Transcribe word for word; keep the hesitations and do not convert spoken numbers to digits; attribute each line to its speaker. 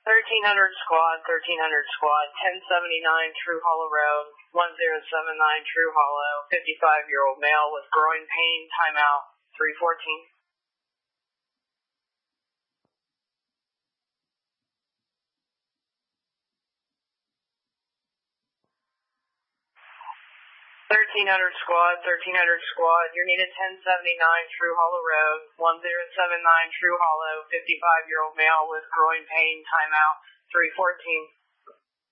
Speaker 1: thirteen hundred squad, thirteen hundred squad, ten seventy-nine True Hollow Road, one zero seven nine True Hollow, fifty-five-year-old male with groin pain, timeout, three fourteen. thirteen hundred squad, thirteen hundred squad, you're needed ten seventy-nine True Hollow Road, one zero seven nine True Hollow, fifty-five-year-old male with groin pain, timeout, three fourteen.